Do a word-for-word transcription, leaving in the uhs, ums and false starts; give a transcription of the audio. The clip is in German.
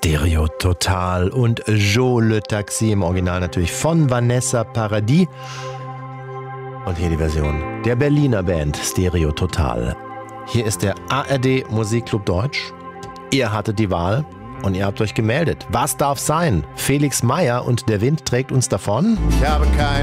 Stereo Total und Jo Le Taxi im Original natürlich von Vanessa Paradis. Und hier die Version der Berliner Band Stereo Total. Hier ist der A R D Musikclub Deutsch. Ihr hattet die Wahl und ihr habt euch gemeldet. Was darf sein? Felix Meyer und der Wind trägt uns davon. Ich habe kein